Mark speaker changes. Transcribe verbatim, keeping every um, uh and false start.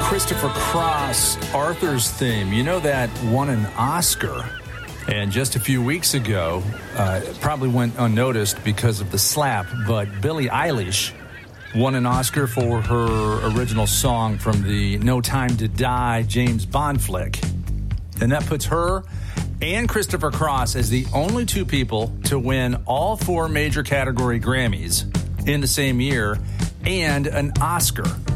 Speaker 1: Christopher Cross, Arthur's theme. You know that won an Oscar. And just a few weeks ago, uh, it probably went unnoticed because of the slap, but Billie Eilish won an Oscar for her original song from the No Time to Die James Bond flick. And that puts her and Christopher Cross as the only two people to win all four major category Grammys in the same year and an Oscar.